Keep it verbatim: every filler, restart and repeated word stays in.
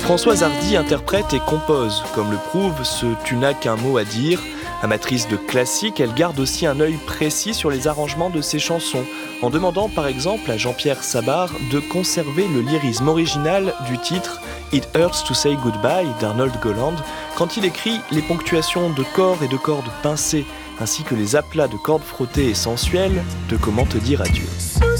Françoise Hardy interprète et compose, comme le prouve ce « Tu n'as qu'un mot à dire ». Amatrice de classique, elle garde aussi un œil précis sur les arrangements de ses chansons, en demandant par exemple à Jean-Pierre Sabar de conserver le lyrisme original du titre « It Hurts to Say Goodbye » d'Arnold Goland, quand il écrit les ponctuations de corps et de cordes pincées, ainsi que les aplats de cordes frottées et sensuelles de « Comment te dire adieu ».